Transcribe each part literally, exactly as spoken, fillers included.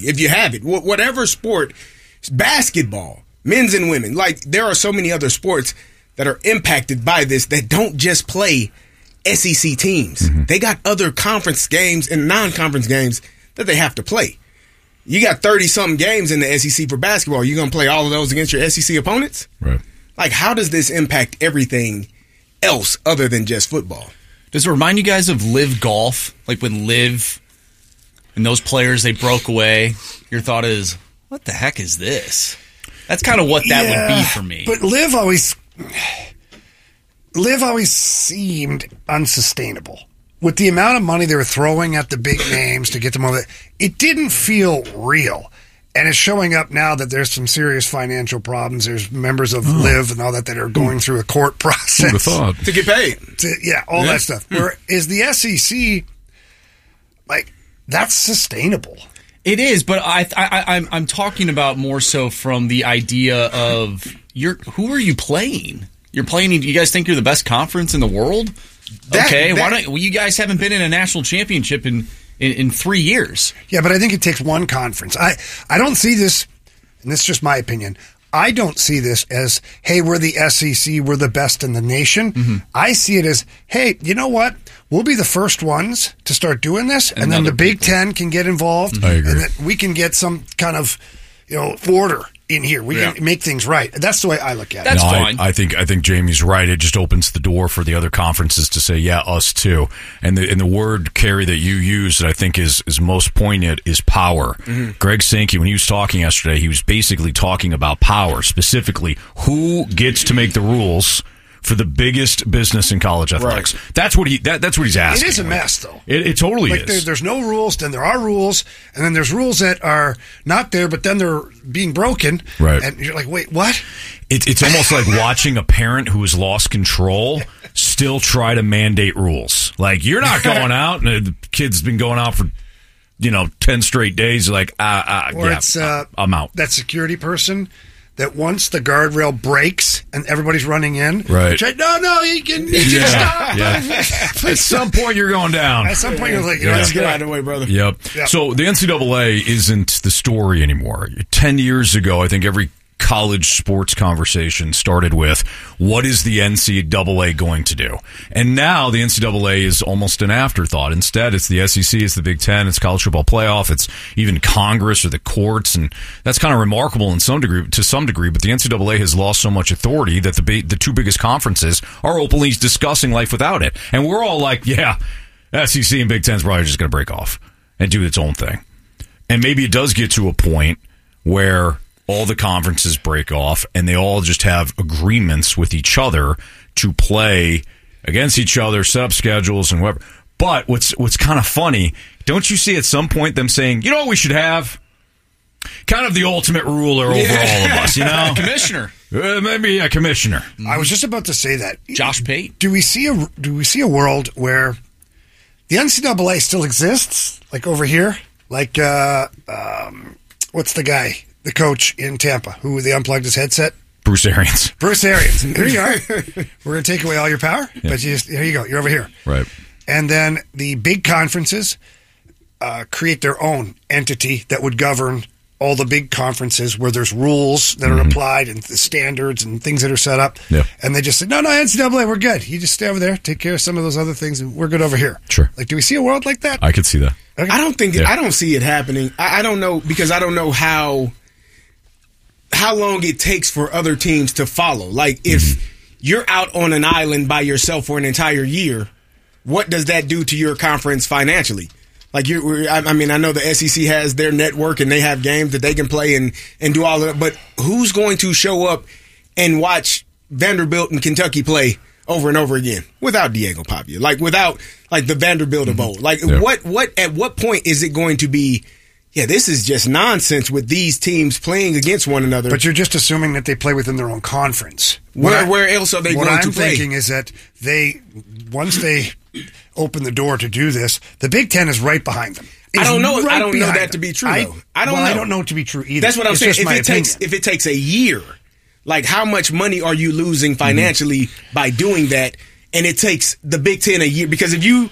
if you have it. Wh- whatever sport, basketball, men's and women. Like, there are so many other sports that are impacted by this that don't just play S E C teams. Mm-hmm. They got other conference games and non-conference games that they have to play. You got thirty-something games in the S E C for basketball. You going to play all of those against your S E C opponents? Right. Like, how does this impact everything else other than just football? Does it remind you guys of Live Golf? Like when Live and those players, they broke away. Your thought is, what the heck is this? That's kind of what that yeah, would be for me. But Live always, Live always seemed unsustainable. With the amount of money they were throwing at the big names to get them over, it didn't feel real. And it's showing up now that there's some serious financial problems. There's members of oh. Live and all that that are going through a court process. Who'd have thought? To get paid. To, yeah, all yeah. that stuff. Where is the S E C, like, that's sustainable. It is, but I, I, I'm, I'm talking about more so from the idea of you're, who are you playing? You're playing, you guys think you're the best conference in the world? That, okay, that, why don't well, you guys haven't been in a national championship in, in, in three years? Yeah, but I think it takes one conference. I, I don't see this, and this is just my opinion, I don't see this as, hey, we're the S E C, we're the best in the nation. Mm-hmm. I see it as, hey, you know what? We'll be the first ones to start doing this, and, and then the Big people. Ten can get involved, I agree. and that we can get some kind of, you know, order in here. We yeah. can make things right. That's the way I look at it. That's no, fine. I, I think I think Jamie's right. It just opens the door for the other conferences to say, yeah, us too. And the and the word, Kerry, that you use that I think is, is most poignant is power. Mm-hmm. Greg Sankey, when he was talking yesterday, he was basically talking about power, specifically who gets to make the rules for the biggest business in college athletics. Right. That's what he. That, that's what he's asking. It is a mess, though. It, it totally like is. There, there's no rules, then there are rules, and then there's rules that are not there, but then they're being broken. Right. And you're like, wait, what? It, it's almost like watching a parent who has lost control still try to mandate rules. Like, you're not going out, and the kid's been going out for, you know, ten straight days. Like, ah, uh, uh, yeah, it's, uh, I'm out. That security person that once the guardrail breaks and everybody's running in, right? Like, no, no, you can you yeah, stop. Yeah. At some point, you're going down. At some point, you're like, you know, yeah. let's get out of the way, brother. Yep. yep. So the N C double A isn't the story anymore. Ten years ago, I think every college sports conversation started with, what is the N C double A going to do? And now the N C double A is almost an afterthought. Instead, it's the S E C, it's the Big Ten, it's college football playoff, it's even Congress or the courts, and that's kind of remarkable in some degree, to some degree, but the N C double A has lost so much authority that the the two biggest conferences are openly discussing life without it. And we're all like, yeah, S E C and Big Ten is probably just going to break off and do its own thing. And maybe it does get to a point where all the conferences break off and they all just have agreements with each other to play against each other, set up schedules and whatever. But what's what's kind of funny, don't you see at some point them saying, you know what we should have? Kind of the ultimate ruler over yeah. all of us, you know? Commissioner. Uh, maybe a commissioner. I was just about to say that. Josh Pate. Do we see a do we see a world where the N C double A still exists, like over here? Like, uh, um, what's the guy? The coach in Tampa, who they unplugged his headset? Bruce Arians. Bruce Arians. Here you are. We're going to take away all your power, yeah. but you just, here you go. You're over here. Right. And then the big conferences uh, create their own entity that would govern all the big conferences where there's rules that mm-hmm. are applied and the standards and things that are set up. Yeah. And they just say, no, no, N C double A, we're good. You just stay over there, take care of some of those other things, and we're good over here. Sure. Like, do we see a world like that? I could see that. Okay. I don't think, yeah. I don't see it happening. I, I don't know, because I don't know how... how long it takes for other teams to follow. Like, if mm-hmm. you're out on an island by yourself for an entire year, what does that do to your conference financially? Like, you, I mean, I know the S E C has their network and they have games that they can play and, and do all of that, but who's going to show up and watch Vanderbilt and Kentucky play over and over again without Diego Pavia? Like, without, like, the Vanderbilt of old? Like, yeah. what, what, at what point is it going to be, yeah, this is just nonsense with these teams playing against one another? But you're just assuming that they play within their own conference. Where I, where else are they going I'm to play? What I'm thinking is that they, once they open the door to do this, the Big Ten is right behind them. I don't know. Right I don't know that them. to be true, I, though. I don't well, know. I don't know it to be true either. That's what I'm it's saying. Just if my it opinion. takes if it takes a year, like, how much money are you losing financially mm-hmm. by doing that? And it takes the Big Ten a year, because if you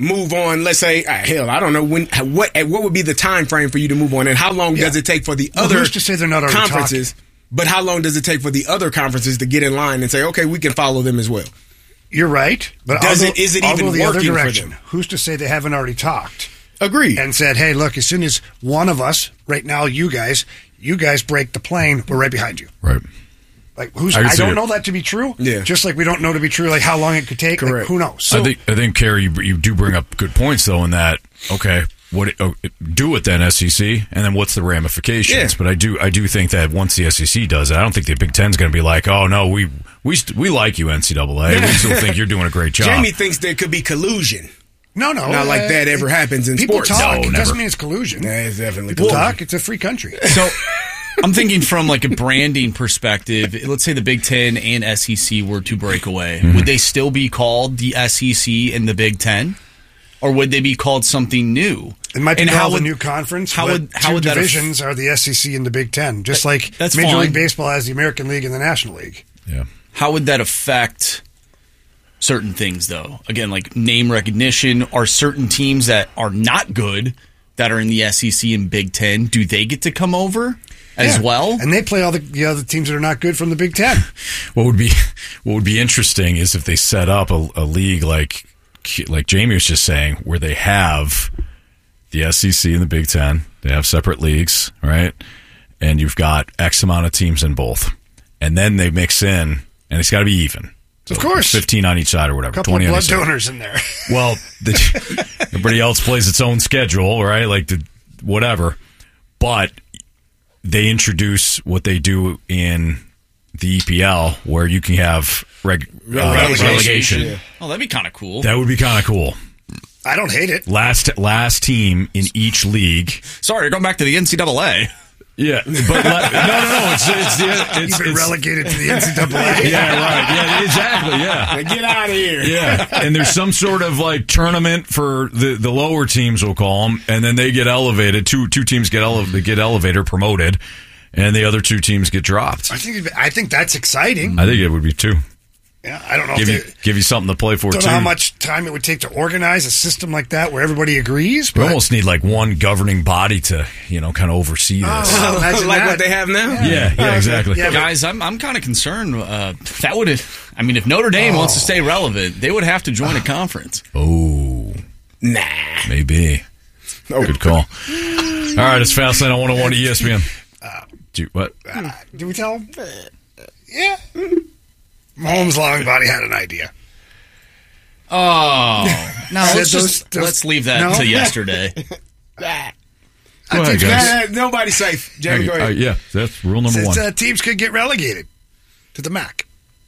move on? Let's say, uh, hell, I don't know when. What what would be the time frame for you to move on, and how long yeah. does it take for the well, other who's to say they're not already conferences? Talking? But how long does it take for the other conferences to get in line and say, okay, we can follow them as well? You're right, but does I'll it go, is it I'll even go the working other direction? for them? Who's to say they haven't already talked? Agreed. And said, hey, look, as soon as one of us, right now, you guys, you guys break the plane, we're right behind you. Right. Like who's? I, I don't it. know that to be true. Yeah. Just like we don't know to be true, like how long it could take. Correct. Like, who knows? So, I think, I think, Kerry, you, you do bring up good points though. In that, okay, what oh, do it then, S E C, and then what's the ramifications? Yeah. But I do, I do think that once the S E C does it, I don't think the Big Ten's going to be like, oh no, we we st- we like you, N C double A. We still think you're doing a great job. Jamie thinks there could be collusion. no, no, Not like that ever happens in people sports. talk. No, it never. doesn't mean it's collusion. Yeah, it's definitely People collusion. talk. It's a free country. So I'm thinking from like a branding perspective. Let's say the Big Ten and S E C were to break away. Mm-hmm. Would they still be called the S E C and the Big Ten, or would they be called something new? It might be and called how the would, new conference. How but would how two would that divisions are the S E C and the Big Ten, just like That's Major fine. League Baseball has the American League and the National League. Yeah. How would that affect certain things, though? Again, like name recognition. Are certain teams that are not good that are in the S E C and Big Ten, do they get to come over as Yeah. well? And they play all the, the other teams that are not good from the Big Ten. What would be what would be interesting is if they set up a, a league like like Jamie was just saying, where they have the S E C and the Big Ten, they have separate leagues, right? And you've got X amount of teams in both, and then they mix in, and it's got to be even. So Of course. fifteen on each side or whatever. A couple twenty of on blood each side. donors in there. Well, the, everybody else plays its own schedule, right? Like the whatever, but they introduce what they do in the E P L, where you can have reg, uh, Relegation. relegation. Yeah. Oh, that'd be kind of cool. That would be kind of cool. I don't hate it. Last last team in each league. Sorry, you're going back to the N C double A. Yeah, but le- no, no, no. It's it's the it's, You've been it's relegated to the N C double A. yeah, right. Yeah, exactly. Yeah. Now get out of here. Yeah, and there's some sort of like tournament for the, the lower teams, we'll call them, and then they get elevated. Two two teams get ele- they get elevated, promoted, and the other two teams get dropped. I think it'd be- I think that's exciting. I think it would be two. Yeah, I don't know. Give if you they, give you something to play for don't too. know how much time it would take to organize a system like that where everybody agrees. We But almost need like one governing body to you know kind of oversee this. Oh, imagine like that. what they have now? yeah, yeah, exactly. Yeah, but- Guys, I'm I'm kind of concerned. Uh, that would have. I mean, if Notre Dame Oh. wants to stay relevant, they would have to join a conference. Oh, Nah. maybe. Good call. All right, it's Fastlane on one oh one E S P N. Do you, what? Uh, did we tell him? Yeah. Mahomes' long body had an idea. Oh no! Said Let's those- just those- let's leave that No? to yesterday. Go ahead, Nah, guys. nah, nobody's safe. Jamie, go Uh, ahead. yeah, that's rule number Says, one. uh, teams could get relegated to the M A C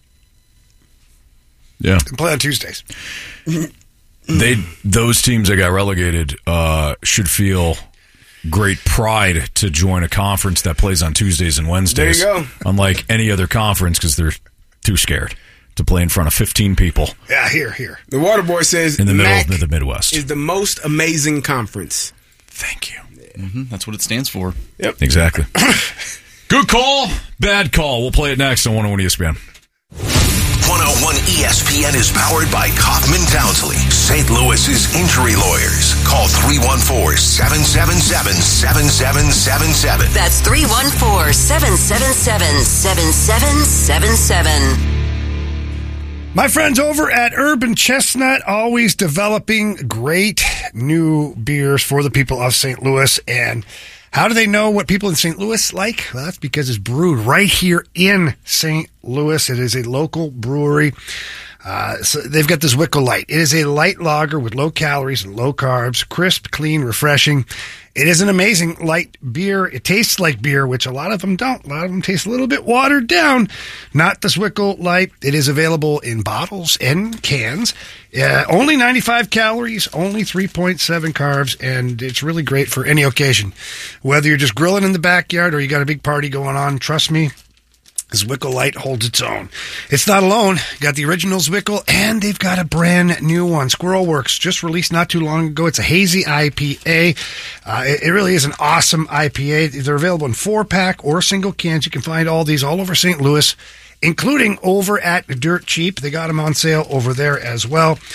Yeah. and play on Tuesdays. They those teams that got relegated uh, should feel great pride to join a conference that plays on Tuesdays and Wednesdays. There you go. Unlike any other conference, because they're too scared to play in front of fifteen people Yeah, here, here. The Waterboy says in the middle M A C of the Midwest. is the most amazing conference. Thank you. Mm-hmm, that's what it stands for. Yep. Exactly. Good call, bad call. We'll play it next on one oh one E S P N. one oh one E S P N is powered by Kaufman Townsley, Saint Louis's injury lawyers. Call three one four, seven seven seven, seven seven seven seven. That's three one four, seven seven seven, seven seven seven seven. My friends over at Urban Chestnut, always developing great new beers for the people of Saint Louis. And how do they know what people in Saint Louis like? Well, that's because it's brewed right here in Saint Louis. It is a local brewery. Uh, so they've got this Wickle Light. It is a light lager with low calories and low carbs, crisp, clean, refreshing. It is an amazing light beer. It tastes like beer, which a lot of them don't. A lot of them taste a little bit watered down. Not this Wickle Light. It is available in bottles and cans. Uh, only ninety-five calories, only three point seven carbs, and it's really great for any occasion. Whether you're just grilling in the backyard or you got a big party going on, trust me, this Wickle Light holds its own. It's not alone. Got the original Wickle, and they've got a brand new one. Squirrel Works, just released not too long ago. It's a hazy I P A. Uh, it, it really is an awesome I P A. They're available in four-pack or single cans. You can find all these all over Saint Louis, including over at Dirt Cheap. They got them on sale over there as well.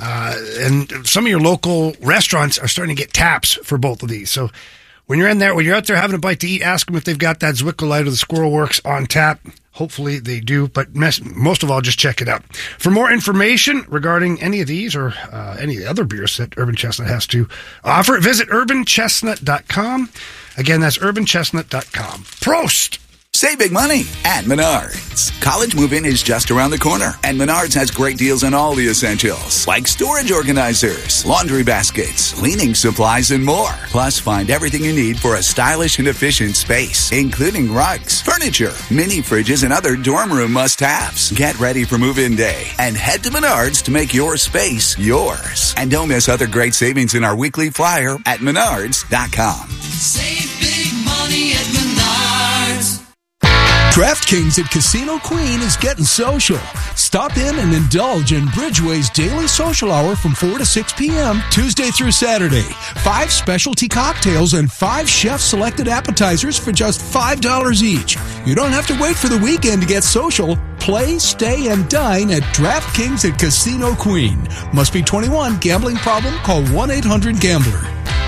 Uh, and some of your local restaurants are starting to get taps for both of these. So when you're in there, when you're out there having a bite to eat, ask them if they've got that Zwickau Light or the Squirrel Works on tap. Hopefully they do, but most of all, just check it out. For more information regarding any of these or uh, any of the other beers that Urban Chestnut has to offer, visit urban chestnut dot com. Again, that's urban chestnut dot com. Prost! Save big money at Menards. College move-in is just around the corner, and Menards has great deals on all the essentials, like storage organizers, laundry baskets, cleaning supplies, and more. Plus, find everything you need for a stylish and efficient space, including rugs, furniture, mini fridges, and other dorm room must-haves. Get ready for move-in day and head to Menards to make your space yours. And don't miss other great savings in our weekly flyer at menards dot com. Save big money at Menards. DraftKings at Casino Queen is getting social. Stop in and indulge in Bridgeway's daily social hour from four to six p.m. Tuesday through Saturday. Five specialty cocktails and five chef-selected appetizers for just five dollars each. You don't have to wait for the weekend to get social. Play, stay, and dine at DraftKings at Casino Queen. Must be twenty-one. Gambling problem? Call one eight hundred gambler.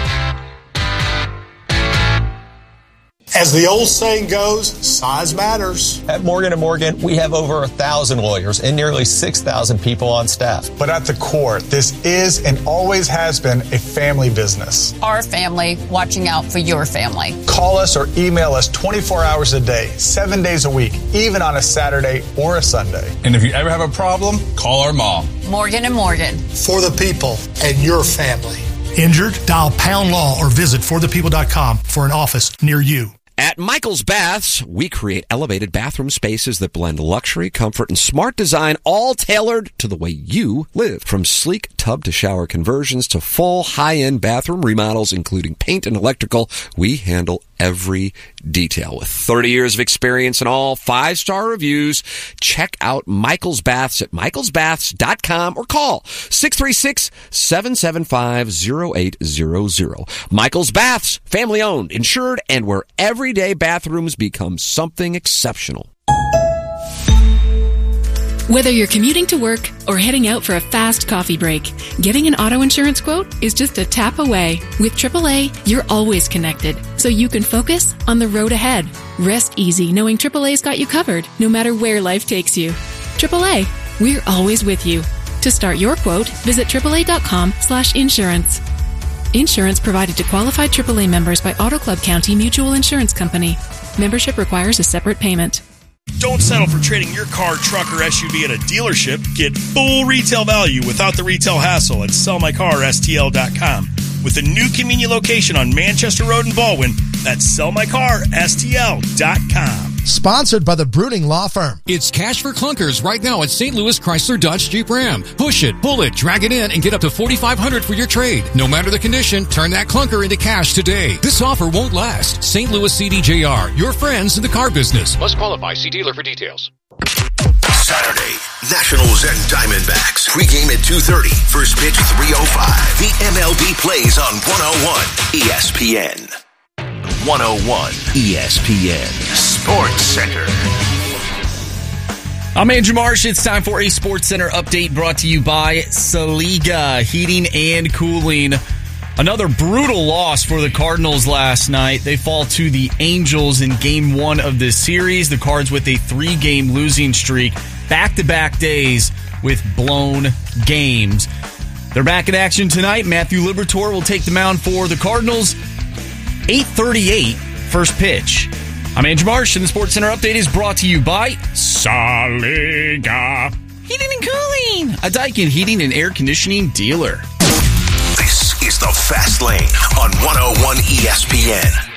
As the old saying goes, size matters. At Morgan and Morgan, we have over a thousand lawyers and nearly six thousand people on staff. But at the core, this is and always has been a family business. Our family watching out for your family. Call us or email us twenty-four hours a day, seven days a week, even on a Saturday or a Sunday. And if you ever have a problem, call our mom. Morgan and Morgan. For the people and your family. Injured? Dial Pound Law or visit for the people dot com for an office near you. At Michael's Baths, we create elevated bathroom spaces that blend luxury, comfort, and smart design, all tailored to the way you live. From sleek tub to shower conversions to full high-end bathroom remodels, including paint and electrical, we handle every detail. With thirty years of experience and all five-star reviews, check out Michael's Baths at michaels baths dot com or call six three six, seven seven five, zero eight zero zero. Michael's Baths, family-owned, insured, and where everyday bathrooms become something exceptional. Whether you're commuting to work or heading out for a fast coffee break, getting an auto insurance quote is just a tap away. With triple A, you're always connected, so you can focus on the road ahead. Rest easy knowing triple A's got you covered, no matter where life takes you. triple A, we're always with you. To start your quote, visit triple A dot com slash insurance. Insurance provided to qualified triple A members by Auto Club County Mutual Insurance Company. Membership requires a separate payment. Don't settle for trading your car, truck, or S U V at a dealership. Get full retail value without the retail hassle at sell my car S T L dot com. With a new convenient location on Manchester Road in Baldwin, that's sell my car S T L dot com. Sponsored by the Bruning Law Firm. It's cash for clunkers right now at Saint Louis Chrysler Dodge Jeep Ram. Push it, pull it, drag it in, and get up to forty-five hundred dollars for your trade. No matter the condition, turn that clunker into cash today. This offer won't last. Saint Louis C D J R, your friends in the car business. Must qualify. See dealer for details. Saturday, Nationals and Diamondbacks. Pregame at two thirty. First pitch three oh five. The M L B plays on one oh one E S P N. one oh one E S P N Sports Center. I'm Andrew Marsh. It's time for a Sports Center update brought to you by Saliga Heating and Cooling. Another brutal loss for the Cardinals last night. They fall to the Angels in game one of this series. The Cards with a three-game losing streak, back-to-back days with blown games. They're back in action tonight. Matthew Liberatore will take the mound for the Cardinals. eight thirty-eight, first pitch. I'm Andrew Marsh, and the Sports Center update is brought to you by Saliga Heating and Cooling, a Daikin heating and air conditioning dealer. This is the Fast Lane on one oh one E S P N.